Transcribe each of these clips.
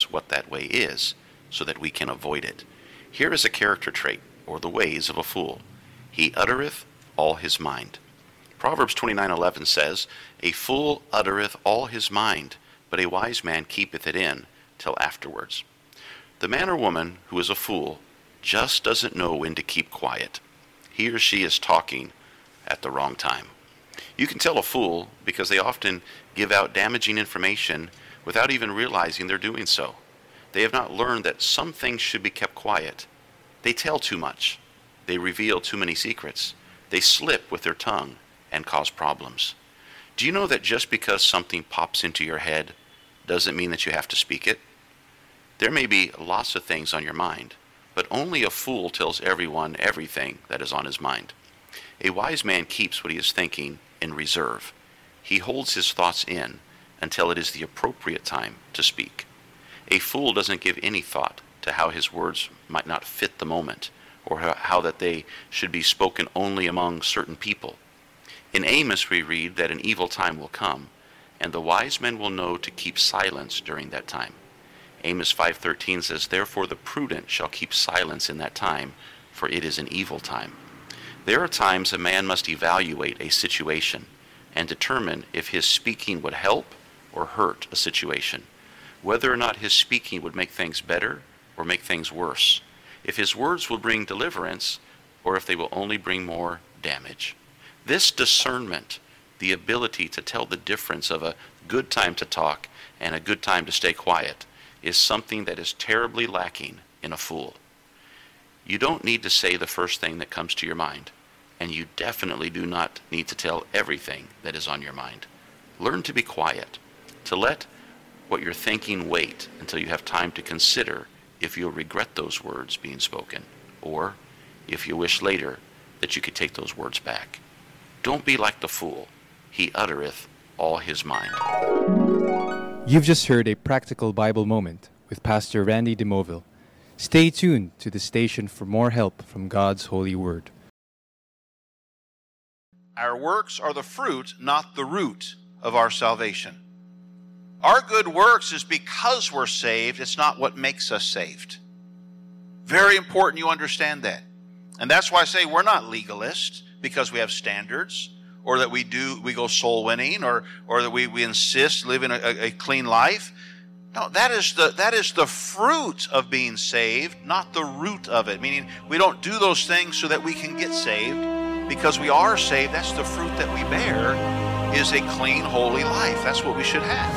us what that way is, so that we can avoid it. Here is a character trait, or the ways of a fool. He uttereth all his mind. Proverbs 29:11 says, A fool uttereth all his mind, but a wise man keepeth it in till afterwards. The man or woman who is a fool just doesn't know when to keep quiet. He or she is talking at the wrong time. You can tell a fool because they often give out damaging information without even realizing they're doing so. They have not learned that some things should be kept quiet. They tell too much. They reveal too many secrets. They slip with their tongue and cause problems. Do you know that just because something pops into your head doesn't mean that you have to speak it? There may be lots of things on your mind, but only a fool tells everyone everything that is on his mind. A wise man keeps what he is thinking in reserve. He holds his thoughts in until it is the appropriate time to speak. A fool doesn't give any thought to how his words might not fit the moment, or how that they should be spoken only among certain people. In Amos we read that an evil time will come, and the wise men will know to keep silence during that time. Amos 5:13 says, Therefore the prudent shall keep silence in that time, for it is an evil time. There are times a man must evaluate a situation and determine if his speaking would help or hurt a situation, whether or not his speaking would make things better or make things worse, if his words will bring deliverance or if they will only bring more damage. This discernment, the ability to tell the difference of a good time to talk and a good time to stay quiet, is something that is terribly lacking in a fool. You don't need to say the first thing that comes to your mind, and you definitely do not need to tell everything that is on your mind. Learn to be quiet, to let what you're thinking wait until you have time to consider if you'll regret those words being spoken, or if you wish later that you could take those words back. Don't be like the fool. He uttereth all his mind. You've just heard a practical Bible moment with Pastor Randy DeMoville. Stay tuned to the station for more help from God's holy word. Our works are the fruit, not the root of our salvation. Our good works is because we're saved. It's not what makes us saved. Very important you understand that. And that's why I say we're not legalists because we have standards, or that we go soul winning, or that we insist living a clean life. No, that is the fruit of being saved, not the root of it. Meaning we don't do those things so that we can get saved. Because we are saved, that's the fruit that we bear, is a clean, holy life. That's what we should have.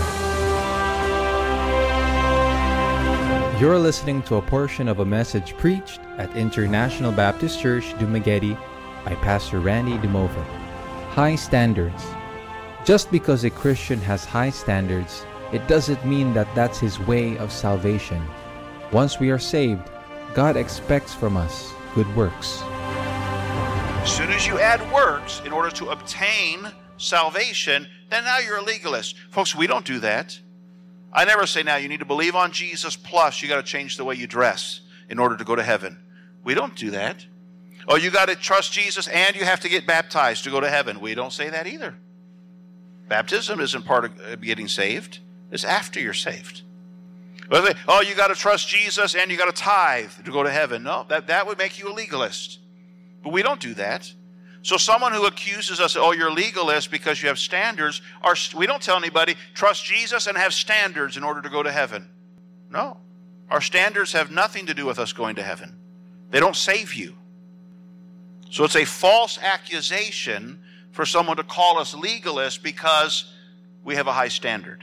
You're listening to a portion of a message preached at International Baptist Church, Dumaguete, by Pastor Randy DeMoville. High standards. Just because a Christian has high standards, it doesn't mean that that's his way of salvation. Once we are saved, God expects from us good works. As soon as you add works in order to obtain salvation, then now you're a legalist. Folks, we don't do that. I never say now you need to believe on Jesus plus you got to change the way you dress in order to go to heaven. We don't do that. Oh, you got to trust Jesus and you have to get baptized to go to heaven. We don't say that either. Baptism isn't part of getting saved. It's after you're saved. Oh, you got to trust Jesus and you got to tithe to go to heaven. No, that would make you a legalist. But we don't do that. So someone who accuses us, oh, you're a legalist because you have standards, we don't tell anybody, trust Jesus and have standards in order to go to heaven. No. Our standards have nothing to do with us going to heaven. They don't save you. So it's a false accusation for someone to call us legalists because we have a high standard.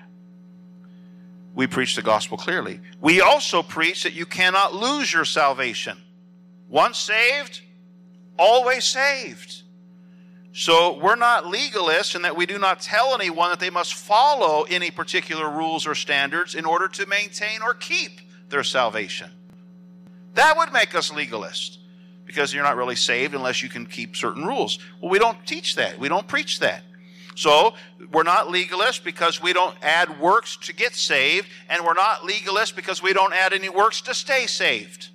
We preach the gospel clearly. We also preach that you cannot lose your salvation. Once saved, always saved. So we're not legalists in that we do not tell anyone that they must follow any particular rules or standards in order to maintain or keep their salvation. That would make us legalists, because you're not really saved unless you can keep certain rules. Well, we don't teach that. We don't preach that. So we're not legalists because we don't add works to get saved, and we're not legalists because we don't add any works to stay saved.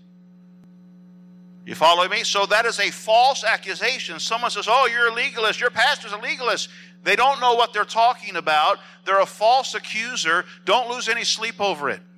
You follow me? So that is a false accusation. Someone says, oh, you're a legalist, your pastor's a legalist. They don't know what they're talking about. They're a false accuser. Don't lose any sleep over it.